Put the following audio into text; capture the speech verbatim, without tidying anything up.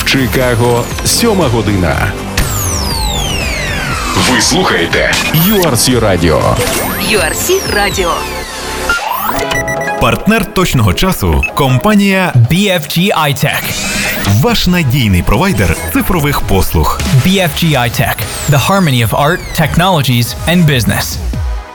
Чикаго сьома година. Ви слухаєте ю ар сі Radio. ю ар сі Radio. Партнер точного часу – компанія бі еф джі iTech. Ваш надійний провайдер цифрових послуг. бі еф джі iTech. The harmony of art, technologies and business.